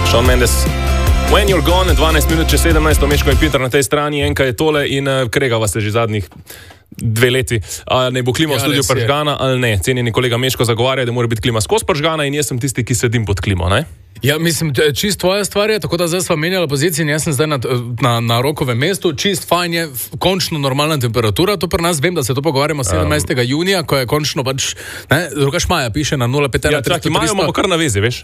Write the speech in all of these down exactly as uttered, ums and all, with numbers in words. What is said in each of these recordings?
Shawn Mendes, When You're Gone, dvanajst minut čez sedemnajst, Meško in Pintar na tej strani, enka je tole in uh, kregava se že zadnjih dve leti. A ne bo klima v studiu pržgana ali ne? Cenjeni kolega Meško zagovarja, da mora biti klima skozi pržgana in jaz sem tisti, ki sedim pod klimo, ne? Ja, mislim, čist tvoja stvar je, tako da zdaj sva menjala pozicije in jaz sem zdaj na, na, na Rokovem mestu, čist fajn je, končno normalna temperatura, to pri nas, vem, da se to pogovarjamo sedemnajstega junija, ko je končno pač, ne, drugač maja piše na nula pet ena tri sto. Ja, čak, imajo pa kar na vezi, veš?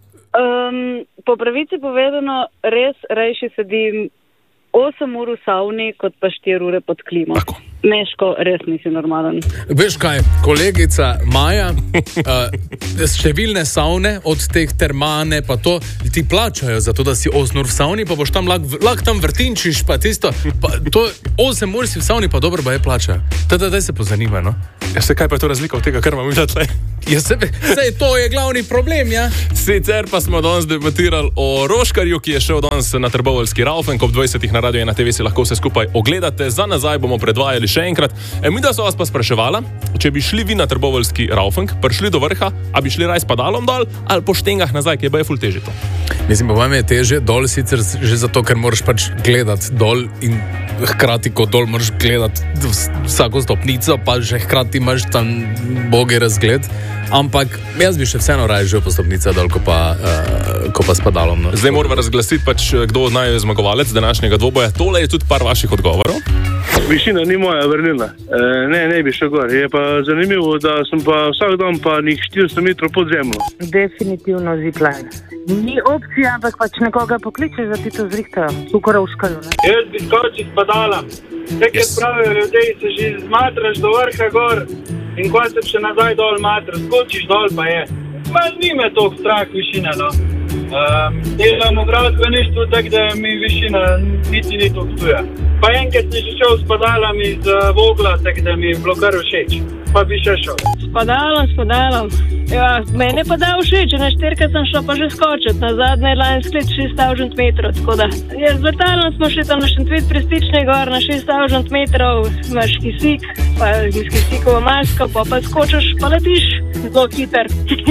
Um, po pravici povedano, res rejši sedim osem ur v savni, kot pa štiri ure pod klimo. Tako. Meško, res nisi normalen. Veš kaj, kolegica Maja, uh, številne savne, od teh termane, pa to, ti plačajo za to, da si osem ur v savni, pa boš tam lahko lak tam vrtinčiš, pa tisto, pa to osem ur si v savni, pa dobro, pa je plačajo. Teda, daj se pozanima, no? Ja, se kaj pa je to razlika od tega, kar imam videti tle? Ja, sebe, sej, to je glavni problem, ja? Sicer pa smo danes debatirali o Roškarju, ki je šel danes na trboveljski Raufen, ko ob dvajsetih na Radio ena te ve si lahko vse skupaj ogledate. Za nazaj bomo predvajali še enkrat. E, mi da so vas pa spraševala, če bi šli vi na trboveljski Raufen, prišli do vrha, a bi šli raj s padalom dol, ali po štengah nazaj, ki je baje ful teže to. Mislim, po vam je teže dol sicer že zato, ker moraš pač gledati dol in hkrati, ko dol moraš gledati vsako stopnico, pa že hkrati imaš tam bogi razgled. Ampak jaz bi še vseeno raje živel po stopnica dol, ko pa, uh, ko pa s padalom. No. Zdaj moramo razglasiti, pač, kdo od naju je zmagovalec današnjega dvoboja. Tole je tudi par vaših odgovorov. Višina ni moja vrnila. E, ne, ne bi šel gor. Je pa zanimivo, da sem pa vsak dan pa nek štiristo metrov pod zemljo. Definitivno zipline. Ni opcija, ampak pač nekoga pokliče, da ti to zrihtajo. Tukaj uškajo, ne? Jaz bi skočil s padala. Nekaj yes. Pravijo ljudje, se že zmatraš do vrha gor in ko se še nazaj dol matraš, skočiš dol pa je. Ma ni me toliko strah višine, no. Um, delam v gradbeništvu, tako da mi višina niti ni toliko tuja. Pa enkrat si že šel s padalami iz uh, Vogla, tako da mi je bilo kar všeč. Pa bi še šel. S padalom, s padalom. Ja, mene pa da všeč, na štirka sem šla pa že skočiti, na zadnje lanski let šest tisoč metrov, tako da. Ja, z vrtalom smo šli tam na Šentvid prestične gor, na šest tisoč metrov, imaš kisik, pa iz kisikovo masko, pa pa skočiš, pa letiš, zelo hiter.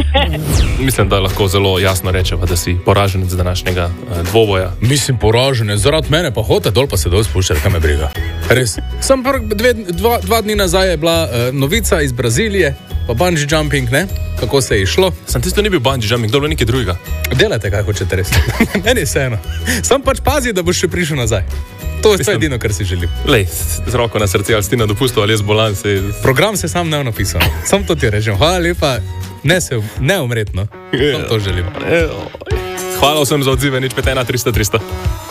Mislim, da lahko zelo jasno rečeva, da si poraženec današnjega uh, dvoboja. Mislim, poraženec, zaradi mene pa hote dol, pa se dol spuščati, kaj me briga. Res. Sam prv, dve, dva, dva dni nazaj je bila uh, novica iz Brazilije, pa bungee jumping, ne? Kako se je išlo. Sam tisto ni bil bungee jumping, dobro nekaj drugega. Delajte, kaj hočete res. Meni je vseeno. Sam pač pazi, da boš še prišel nazaj. To je Mislim, edino, kar si želim. Lej, z roko na srce, ali si na dopustu, ali jaz bolan se... Program se sam ne napisal. Sam to ti rečem. Hvala lepa. Ne se, neumretno. Sam to želim. Hvala vsem za odzive, nič pet ena tri sto tri sto.